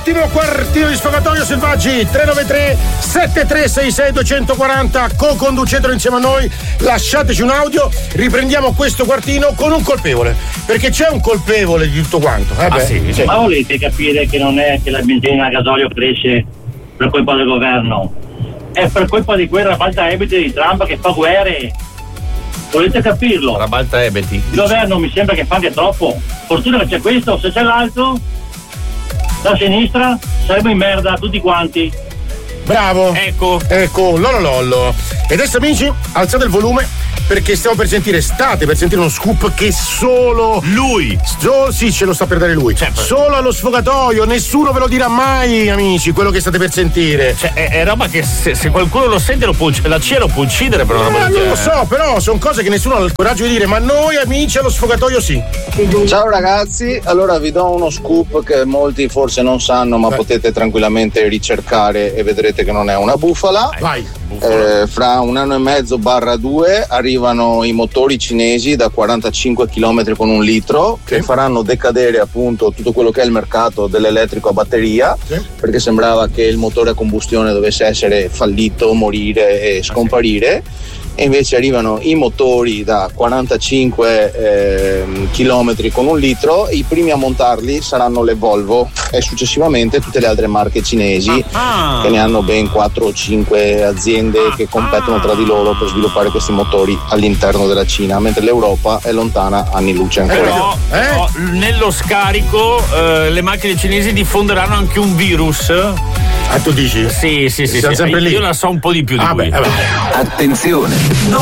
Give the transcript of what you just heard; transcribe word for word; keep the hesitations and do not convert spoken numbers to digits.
Ultimo quartino di Sfogatoio Selvaggi. Tre nove tre sette tre sei sei due quattro zero. Co-conducetelo insieme a noi. Lasciateci un audio. Riprendiamo questo quartino con un colpevole, perché c'è un colpevole di tutto quanto. Eh ah, beh, sì, sì. Ma volete capire che non è che la benzina a gasolio cresce per colpa del governo, è per colpa di quel rabaltaebete di Trump che fa guerre. Volete capirlo? Rabaltaebeti. Il governo mi sembra che fa anche troppo. Fortuna che c'è questo, se c'è l'altro, la sinistra, saremo in merda tutti quanti. Bravo. Ecco. Ecco, lollo lollo. E adesso amici, alzate il volume, perché stiamo per sentire, state per sentire uno scoop che solo lui, so, sì, ce lo sta per dare lui. Cioè, solo allo Sfogatoio, nessuno ve lo dirà mai, amici, quello che state per sentire. Cioè, è, è roba che se, se qualcuno lo sente, lo può, la C I A lo può uccidere per una roba eh, del non lo genere. so, però sono cose che nessuno ha il coraggio di dire, ma noi amici allo Sfogatoio sì. Ciao ragazzi, allora vi do uno scoop che molti forse non sanno, ma Beh. potete tranquillamente ricercare e vedrete che non è una bufala. Vai. Eh, fra un anno e mezzo barra due arrivano i motori cinesi da quarantacinque chilometri con un litro che sì. faranno decadere appunto tutto quello che è il mercato dell'elettrico a batteria, sì. perché sembrava che il motore a combustione dovesse essere fallito, morire e scomparire. Sì. E invece arrivano i motori da quarantacinque eh, chilometri con un litro. I primi a montarli saranno le Volvo e successivamente tutte le altre marche cinesi ah, che ne hanno ben quattro o cinque aziende ah, che competono tra di loro per sviluppare questi motori all'interno della Cina, mentre l'Europa è lontana anni luce ancora. Però, eh? però nello scarico eh, le macchine cinesi diffonderanno anche un virus. Ah, tu dici? Sì, sì, sì. Siamo sì. sempre lì. Io la so un po' di più di ah, lui. Beh, Attenzione, non